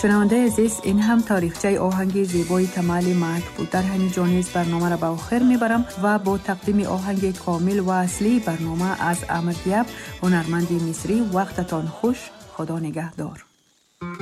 شنونده عزیز، این هم تاریخچه آهنگ زیبای تمالی مرگ بود. در همین جانیز برنامه را به آخر میبرم و با تقدیم آهنگ کامل و اصلی برنامه از احمد دیاب، هنرمند مصری. وقتتان خوش. خدا نگهدار.